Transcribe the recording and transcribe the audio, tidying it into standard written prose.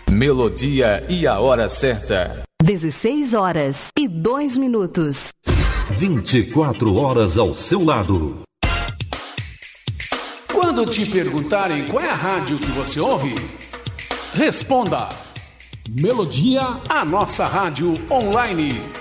Melodia e a hora certa. 16h02. 24 horas ao seu lado. Quando te perguntarem qual é a rádio que você ouve, responda: Melodia, a nossa rádio online.